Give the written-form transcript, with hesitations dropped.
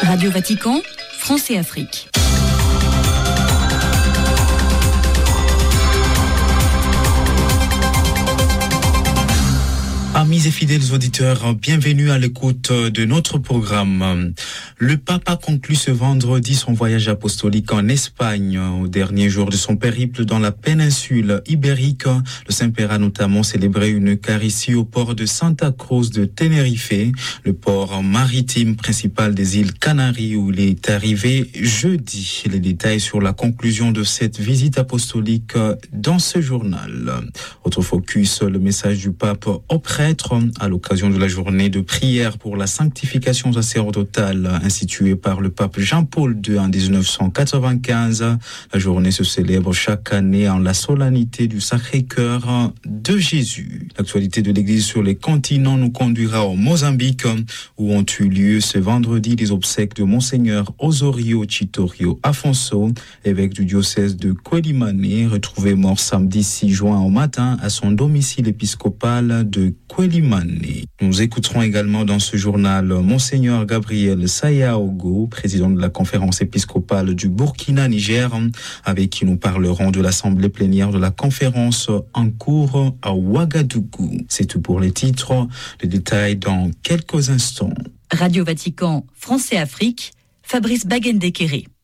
Radio Vatican, France et Afrique. Amis et fidèles auditeurs, bienvenue à l'écoute de notre programme. Le pape a conclu ce vendredi son voyage apostolique en Espagne. Au dernier jour de son périple dans la péninsule ibérique, le Saint-Père a notamment célébré une Eucharistie au port de Santa Cruz de Tenerife, le port maritime principal des îles Canaries où il est arrivé jeudi. Les détails sur la conclusion de cette visite apostolique dans ce journal. Autre focus, le message du pape au prêtre à l'occasion de la journée de prière pour la sanctification sacerdotale instituée par le pape Jean-Paul II en 1995. La journée se célèbre chaque année en la solennité du Sacré-Cœur de Jésus. L'actualité de l'Église sur les continents nous conduira au Mozambique où ont eu lieu ce vendredi les obsèques de Monseigneur Osorio Chitorio Afonso, évêque du diocèse de Quelimane, retrouvé mort samedi 6 juin au matin à son domicile épiscopal de Quelimane. Nous écouterons également dans ce journal Monseigneur Gabriel Sayaogo, président de la conférence épiscopale du Burkina-Niger, avec qui nous parlerons de l'assemblée plénière de la conférence en cours à Ouagadougou. C'est tout pour les titres, les détails dans quelques instants. Radio Vatican, France et Afrique, Fabrice Baguendekéré.